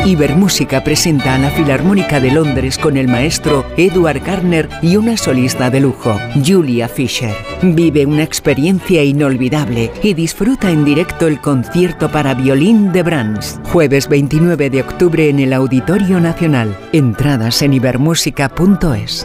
Ibermúsica presenta a la Filarmónica de Londres con el maestro Edward Garner y una solista de lujo, Julia Fisher. Vive una experiencia inolvidable y disfruta en directo el concierto para violín de Brahms. Jueves 29 de octubre en el Auditorio Nacional. Entradas en ibermúsica.es.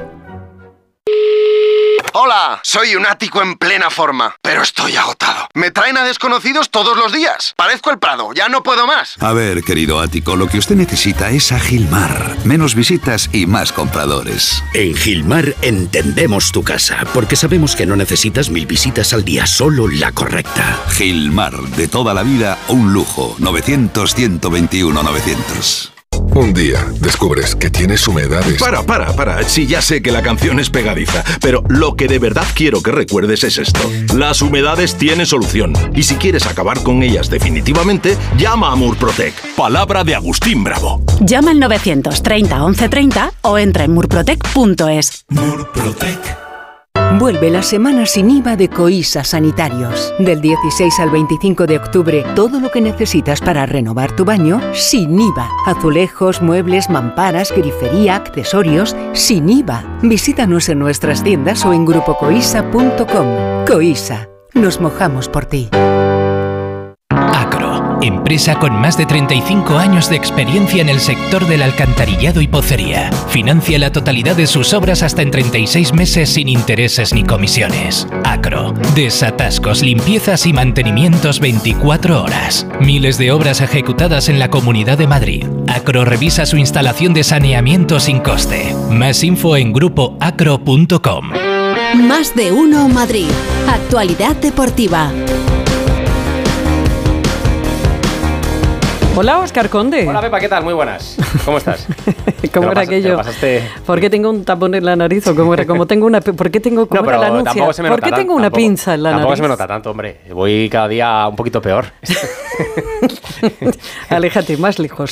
Hola, soy un ático en plena forma, pero estoy agotado. Me traen a desconocidos todos los días. Parezco el Prado, ya no puedo más. A ver, querido ático, lo que usted necesita es a Gilmar. Menos visitas y más compradores. En Gilmar entendemos tu casa, porque sabemos que no necesitas 1000 visitas al día, solo la correcta. Gilmar, de toda la vida, un lujo. 900-121-900. Un día descubres que tienes humedades. Para. Sí, ya sé que la canción es pegadiza, pero lo que de verdad quiero que recuerdes es esto. Las humedades tienen solución. Y si quieres acabar con ellas definitivamente, llama a Murprotec. Palabra de Agustín Bravo. Llama al 930 1130 o entra en murprotec.es. Murprotec. Vuelve la semana sin IVA de Coisa Sanitarios. Del 16 al 25 de octubre, todo lo que necesitas para renovar tu baño sin IVA. Azulejos, muebles, mamparas, grifería, accesorios, sin IVA. Visítanos en nuestras tiendas o en grupocoisa.com. Coisa, nos mojamos por ti. Acro, empresa con más de 35 años de experiencia en el sector del alcantarillado y pocería. Financia la totalidad de sus obras hasta en 36 meses sin intereses ni comisiones. Acro, desatascos, limpiezas y mantenimientos 24 horas. Miles de obras ejecutadas en la Comunidad de Madrid. Acro revisa su instalación de saneamiento sin coste. Más info en grupoacro.com. Más de uno Madrid. Actualidad deportiva. Hola, Óscar Conde. Hola, Pepa, ¿qué tal? Muy buenas. ¿Cómo estás? ¿Cómo era aquello? ¿Por qué tengo un tapón en la nariz? ¿O cómo era? ¿Por qué tengo ¿Cómo era el anuncio? ¿Por qué tengo una pinza en la nariz? Tampoco se me nota tanto, hombre. Voy cada día un poquito peor. Aléjate, más lejos.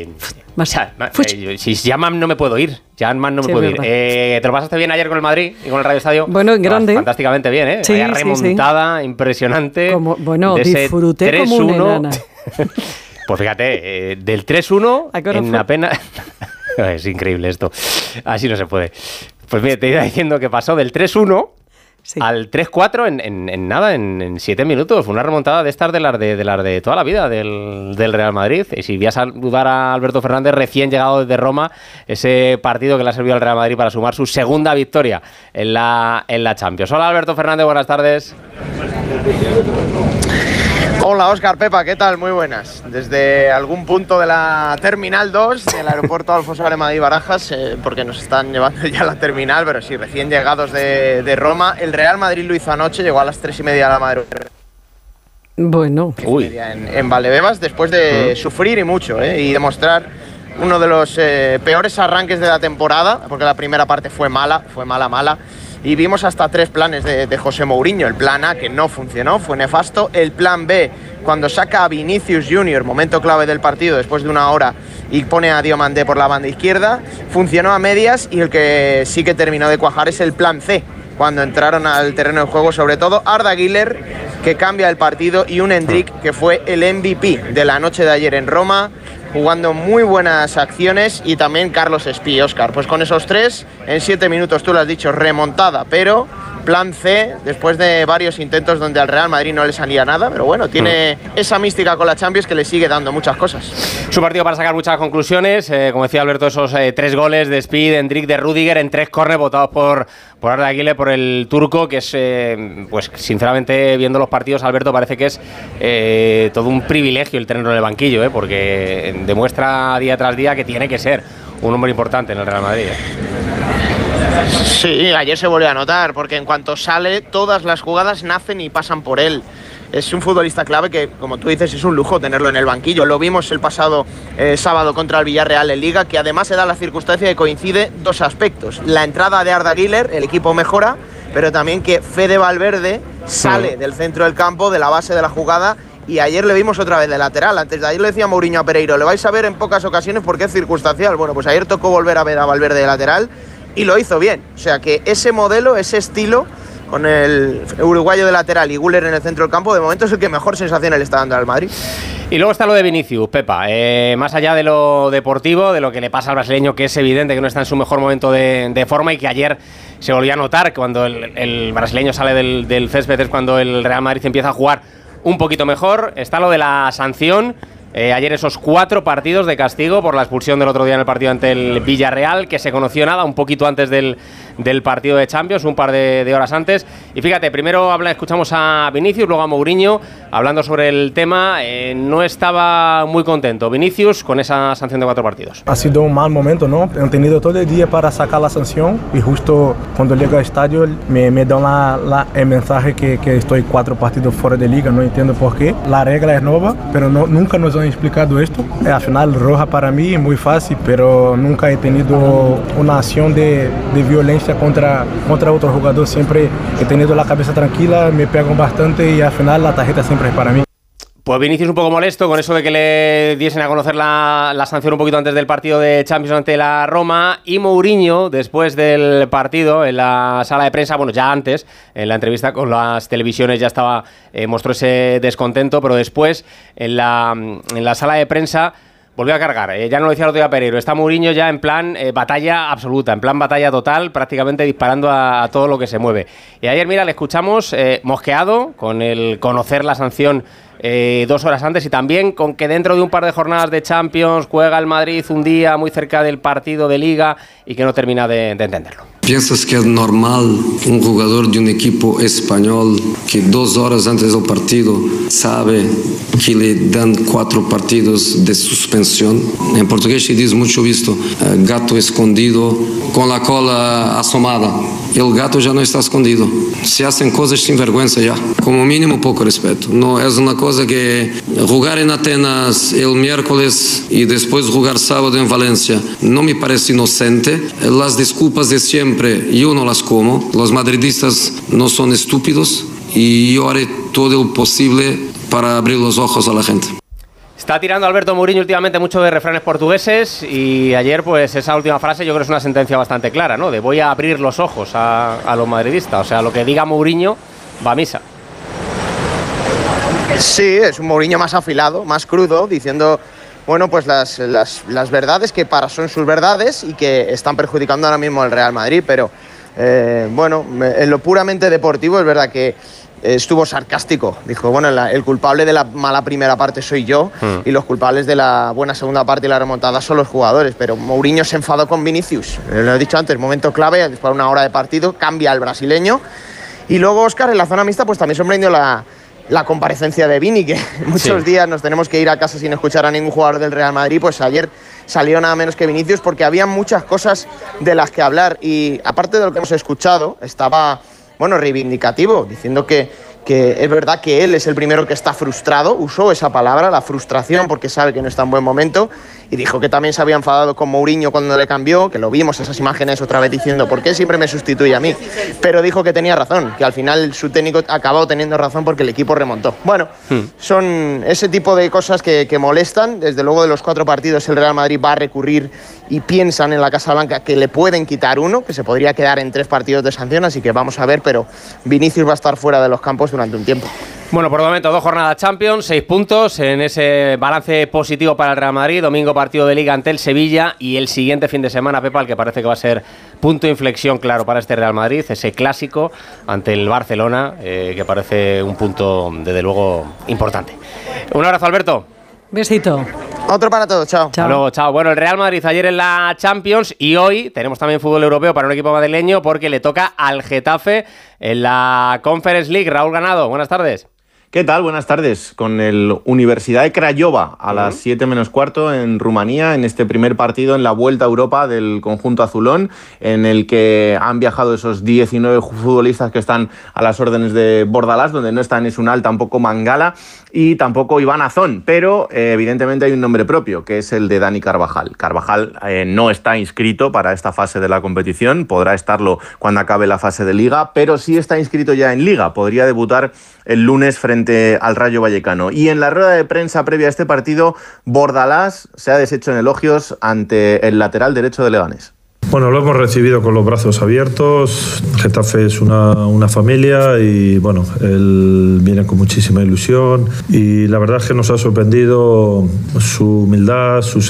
Si llaman no me puedo ir. Llaman no me puedo ir. ¿Te lo pasaste bien ayer con el Madrid y con el Radio Estadio? Bueno, en grande. Fantásticamente bien, ¿eh? Sí, Vaya remontada, impresionante. Disfruté como una enana. Pues fíjate, del 3-1 en apenas... Es increíble esto. Así no se puede. Pues mira, te iba diciendo que pasó del 3-1 al 3-4 en nada, en 7 minutos. Fue una remontada de estas de las de toda la vida del Real Madrid. Y si voy a saludar a Alberto Fernández, recién llegado desde Roma, ese partido que le ha servido al Real Madrid para sumar su segunda victoria en la Champions. Hola, Alberto Fernández, buenas tardes. Hola, Óscar, Pepa, ¿qué tal? Muy buenas. Desde algún punto de la Terminal 2 del aeropuerto Alfonso Aremadí Barajas, porque nos están llevando ya a la terminal, pero sí, recién llegados de Roma. El Real Madrid lo hizo anoche, llegó a las 3:30 de la madrugada. Bueno. En Valdebebas, después de sufrir y mucho, y demostrar uno de los peores arranques de la temporada, porque la primera parte fue mala. Y vimos hasta 3 planes de José Mourinho. El plan A, que no funcionó, fue nefasto. El plan B, cuando saca a Vinicius Junior, momento clave del partido, después de una hora, y pone a Diomandé por la banda izquierda, funcionó a medias. Y el que sí que terminó de cuajar es el plan C, cuando entraron al terreno de juego, sobre todo Arda Güler, que cambia el partido, y un Endrick, que fue el MVP de la noche de ayer en Roma, jugando muy buenas acciones, y también Carlos Espí, Óscar. Pues con esos 3, en 7 minutos, tú lo has dicho, remontada, pero plan C, después de varios intentos donde al Real Madrid no le salía nada, pero bueno, tiene esa mística con la Champions que le sigue dando muchas cosas. Su partido para sacar muchas conclusiones, como decía Alberto, esos 3 goles de Espí, de Endrick, de Rüdiger, en 3 córner votados por Arda Güler, por el turco, que es, pues sinceramente, viendo los partidos, Alberto, parece que es todo un privilegio el tenerlo en el banquillo, porque demuestra día tras día que tiene que ser un hombre importante en el Real Madrid. Sí, ayer se volvió a notar, porque en cuanto sale, todas las jugadas nacen y pasan por él. Es un futbolista clave que, como tú dices, es un lujo tenerlo en el banquillo. Lo vimos el pasado sábado contra el Villarreal en Liga, que además se da la circunstancia de que coincide 2 aspectos. La entrada de Arda Güler, el equipo mejora, pero también que Fede Valverde sale del centro del campo, de la base de la jugada, y ayer le vimos otra vez de lateral. Antes de ayer le decía Mourinho a Pereiro, le vais a ver en pocas ocasiones porque es circunstancial. Bueno, pues ayer tocó volver a ver a Valverde de lateral y lo hizo bien. O sea que ese modelo, ese estilo, con el uruguayo de lateral y Güler en el centro del campo, de momento es el que mejor sensaciones le está dando al Madrid. Y luego está lo de Vinicius, Pepa. Más allá de lo deportivo, de lo que le pasa al brasileño, que es evidente que no está en su mejor momento de forma y que ayer se volvió a notar cuando el brasileño sale del césped, es cuando el Real Madrid empieza a jugar un poquito mejor. Está lo de la sanción. Ayer esos 4 partidos de castigo por la expulsión del otro día en el partido ante el Villarreal, que se conoció un poquito antes del partido de Champions, un par de horas antes. Y fíjate, primero escuchamos a Vinicius, luego a Mourinho, hablando sobre el tema. No estaba muy contento Vinicius con esa sanción de 4 partidos. Ha sido un mal momento, ¿no? He tenido todo el día para sacar la sanción y justo cuando llego al estadio me dan el mensaje que estoy 4 partidos fuera de liga. No entiendo por qué. La regla es nueva, pero nunca nos han explicado esto. Al final roja para mí, muy fácil, pero nunca he tenido una acción de violencia contra otro jugador. Siempre he tenido la cabeza tranquila, me pegan bastante y al final la tarjeta siempre es para mí. Pues Vinicius un poco molesto con eso de que le diesen a conocer la sanción un poquito antes del partido de Champions ante la Roma, y Mourinho, después del partido, en la sala de prensa, bueno, ya antes, en la entrevista con las televisiones ya estaba, mostró ese descontento, pero después, en la sala de prensa, volvió a cargar. Ya no lo decía el otro día Pereiro, está Mourinho ya en plan batalla absoluta, en plan batalla total, prácticamente disparando a todo lo que se mueve. Y ayer, mira, le escuchamos mosqueado con el conocer la sanción 2 horas antes, y también con que dentro de un par de jornadas de Champions juega el Madrid un día muy cerca del partido de Liga y que no termina de entenderlo. ¿Piensas que es normal un jugador de un equipo español que 2 horas antes del partido sabe que le dan 4 partidos de suspensión? En portugués se dice mucho visto, gato escondido con la cola asomada. El gato ya no está escondido. Se hacen cosas sin vergüenza ya. Como mínimo poco respeto. No es una cosa que jugar en Atenas el miércoles y después jugar sábado en Valencia no me parece inocente. Las disculpas de siempre yo no las como. Los madridistas no son estúpidos y yo haré todo lo posible para abrir los ojos a la gente. Está tirando Alberto Mourinho últimamente mucho de refranes portugueses, y ayer pues esa última frase yo creo que es una sentencia bastante clara, ¿no? De voy a abrir los ojos a los madridistas. O sea, lo que diga Mourinho va a misa. Sí, es un Mourinho más afilado, más crudo, diciendo, bueno, pues las verdades que son sus verdades y que están perjudicando ahora mismo al Real Madrid, pero bueno, en lo puramente deportivo es verdad que estuvo sarcástico. Dijo, bueno, el culpable de la mala primera parte soy yo y los culpables de la buena segunda parte y la remontada son los jugadores, pero Mourinho se enfadó con Vinicius. Lo he dicho antes, momento clave, después de 1 hora de partido, cambia al brasileño. Y luego, Óscar, en la zona mixta, pues también sorprendió la comparecencia de Vini, que muchos días nos tenemos que ir a casa sin escuchar a ningún jugador del Real Madrid. Pues ayer salió nada menos que Vinicius, porque había muchas cosas de las que hablar, y aparte de lo que hemos escuchado, estaba, bueno, reivindicativo, diciendo que es verdad que él es el primero que está frustrado, usó esa palabra, la frustración, porque sabe que no está en buen momento, y dijo que también se había enfadado con Mourinho cuando le cambió, que lo vimos esas imágenes otra vez diciendo, ¿por qué siempre me sustituye a mí? Pero dijo que tenía razón, que al final su técnico acabó teniendo razón porque el equipo remontó. Bueno, son ese tipo de cosas que molestan. Desde luego, de los 4 partidos el Real Madrid va a recurrir, y piensan en la Casa Blanca que le pueden quitar 1, que se podría quedar en 3 partidos de sanción, así que vamos a ver, pero Vinicius va a estar fuera de los campos durante un tiempo. Bueno, por el momento 2 jornadas Champions, 6 puntos en ese balance positivo para el Real Madrid. Domingo partido de Liga ante el Sevilla, y el siguiente fin de semana, Pepa, el que parece que va a ser punto de inflexión claro para este Real Madrid, ese clásico ante el Barcelona, que parece un punto desde luego importante. Un abrazo, Alberto. Besito. Otro para todos, chao. Hasta luego, chao. Bueno, el Real Madrid ayer en la Champions, y hoy tenemos también fútbol europeo para un equipo madrileño, porque le toca al Getafe en la Conference League. Raúl Ganado, buenas tardes. ¿Qué tal? Buenas tardes. Con el Universidad de Craiova a las 7 menos cuarto en Rumanía, en este primer partido en la Vuelta a Europa del conjunto azulón, en el que han viajado esos 19 futbolistas que están a las órdenes de Bordalás, donde no están Esunal, tampoco Mangala y tampoco Iván Azón, pero evidentemente hay un nombre propio, que es el de Dani Carvajal. Carvajal no está inscrito para esta fase de la competición, podrá estarlo cuando acabe la fase de Liga, pero sí está inscrito ya en Liga, podría debutar el lunes frente al Rayo Vallecano. Y en la rueda de prensa previa a este partido, Bordalás se ha deshecho en elogios ante el lateral derecho de Leganés. Bueno, lo hemos recibido con los brazos abiertos. Getafe es una familia y bueno, él viene con muchísima ilusión y la verdad es que nos ha sorprendido su humildad, su